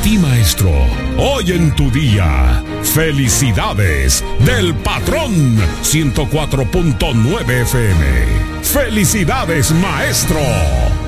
ti, maestro. Hoy en tu día, felicidades del patrón 104.9 FM. ¡Felicidades, maestro!